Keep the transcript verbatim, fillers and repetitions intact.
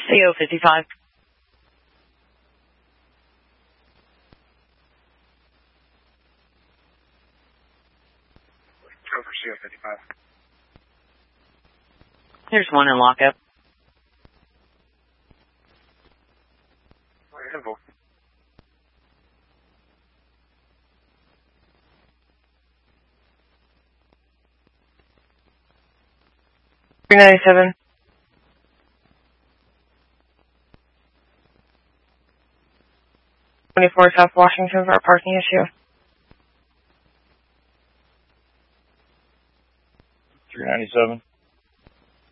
C O fifty-five. Go for C O fifty-five. There's one in lockup. Simple. three ninety-seven. twenty-four South Washington for a parking issue. three ninety-seven.